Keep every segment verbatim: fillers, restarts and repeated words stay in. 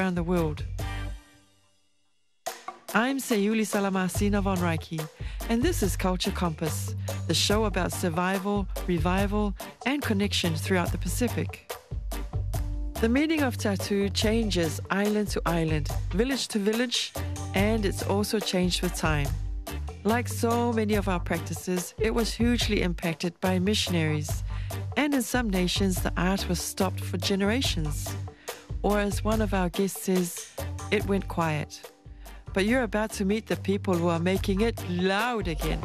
around the world. I'm Sayuli Salamasina von Reiki, and this is Culture Compass, the show about survival, revival, and connection throughout the Pacific. The meaning of tattoo changes island to island, village to village, and it's also changed with time. Like so many of our practices, it was hugely impacted by missionaries, and in some nations the art was stopped for generations. Or as one of our guests says, it went quiet. But you're about to meet the people who are making it loud again.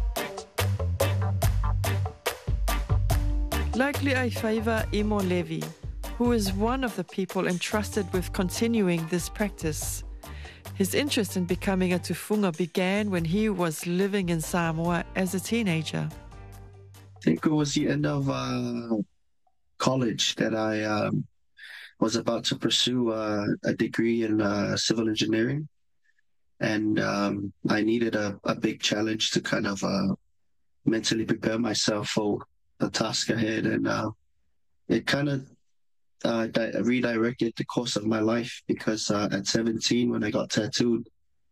Like Le'aifaiva Imo Levi, who is one of the people entrusted with continuing this practice. His interest in becoming a tufunga began when he was living in Samoa as a teenager. I think it was the end of uh, college that I um, was about to pursue uh, a degree in uh, civil engineering. And um, I needed a, a big challenge to kind of uh, mentally prepare myself for the task ahead. And uh, it kind of uh, di- redirected the course of my life because uh, at seventeen, when I got tattooed,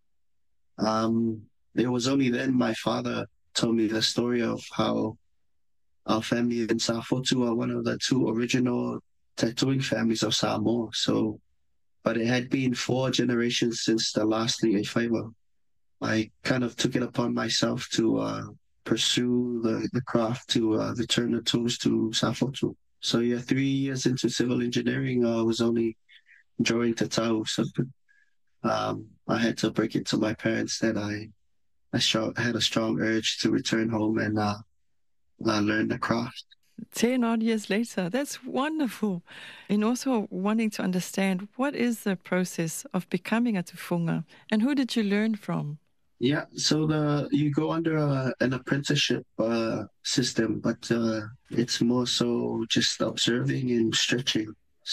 um, it was only then my father told me the story of how our family in Safotu are one of the two original tattooing families of Samoa. So, but it had been four generations since the last Le'aifaiva. I kind of took it upon myself to uh, pursue the, the craft to uh, return the tools to Safotu. So yeah, three years into civil engineering, I uh, was only drawing tatau. So um, I had to break it to my parents that I, I strong, had a strong urge to return home and uh, uh, learn the craft. Ten odd years later, that's wonderful. And also wanting to understand what is the process of becoming a tufunga and who did you learn from? Yeah, so the you go under a, an apprenticeship uh, system, but uh, it's more so just observing and stretching.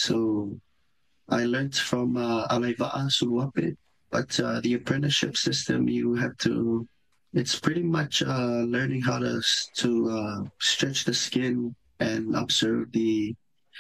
So I learned from uh, Alaiva'a Suluape, but uh, the apprenticeship system, you have to it's pretty much uh, learning how to to uh, stretch the skin and observe the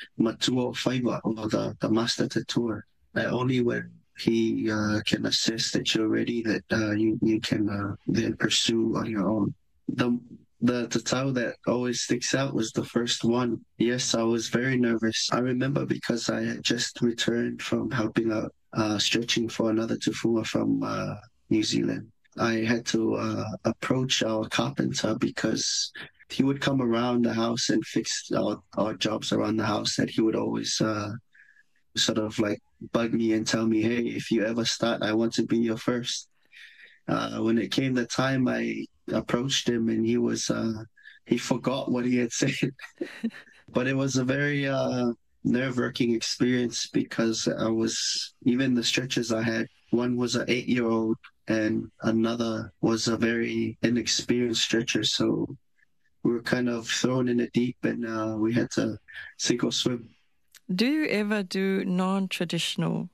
matua fiber or the, the master tattooer. Not only when he uh, can assist that you're ready, that uh, you you can uh, then pursue on your own. The the tattoo that always sticks out was the first one. Yes, I was very nervous. I remember because I had just returned from helping out uh, stretching for another tufunga from uh, New Zealand. I had to uh, approach our carpenter because he would come around the house and fix our, our jobs around the house, that he would always uh, sort of like bug me and tell me, hey, if you ever start, I want to be your first. Uh, when it came the time, I approached him and he was, uh, he forgot what he had said. But it was a very uh, nerve-wracking experience because I was, even the stretches I had, one was an eight-year-old and another was a very inexperienced stretcher. So we were kind of thrown in the deep and uh, we had to sink or swim. Do you ever do non-traditional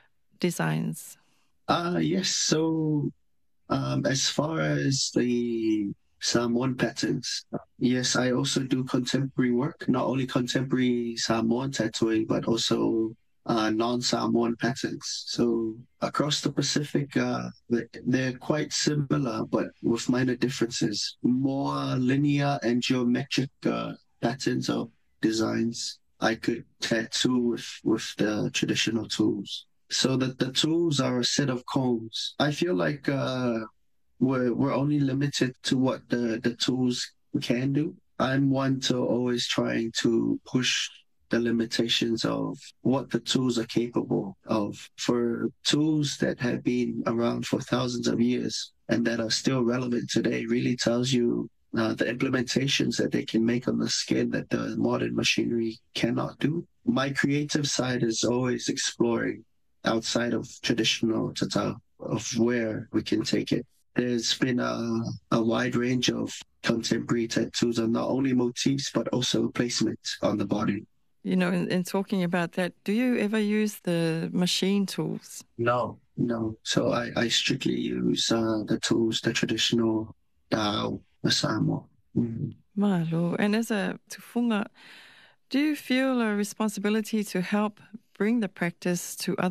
designs? Uh, yes. So um, as far as the Samoan patterns, yes, I also do contemporary work, not only contemporary Samoan tattooing, but also uh, non-Samoan patterns. So across the Pacific, uh, they're quite similar, but with minor differences. More linear and geometric uh, patterns of designs I could tattoo with, with the traditional tools. So that the tools are a set of combs. I feel like uh, we're, we're only limited to what the, the tools can do. I'm one to always trying to push the limitations of what the tools are capable of. For tools that have been around for thousands of years and that are still relevant today, really tells you uh, the implementations that they can make on the skin that the modern machinery cannot do. My creative side is always exploring outside of traditional tatau, of where we can take it. There's been a, a wide range of contemporary tattoos on not only motifs, but also placement on the body. You know, in, in talking about that, do you ever use the machine tools? No, no. So I, I strictly use uh, the tools, the traditional Dao, the Samoa. Mm-hmm. Malo. And as a tufunga, do you feel a responsibility to help bring the practice to other